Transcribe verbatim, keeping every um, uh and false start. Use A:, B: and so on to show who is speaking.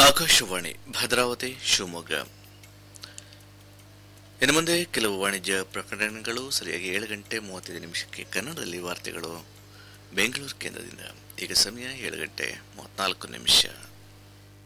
A: ಆಕಾಶವಾಣಿ ಭದ್ರಾವತಿ ಶಿವಮೊಗ್ಗ. ಇನ್ನು ಮುಂದೆ ಕೆಲವು ವಾಣಿಜ್ಯ ಪ್ರಕಟಣೆಗಳು. ಸರಿಯಾಗಿ ಏಳು ಗಂಟೆ ಮೂವತ್ತೈದು ನಿಮಿಷಕ್ಕೆ ಕನ್ನಡದಲ್ಲಿ ವಾರ್ತೆಗಳು ಬೆಂಗಳೂರು ಕೇಂದ್ರದಿಂದ. ಈಗ ಸಮಯ ಏಳು ಗಂಟೆ ಮೂವತ್ನಾಲ್ಕು ನಿಮಿಷ.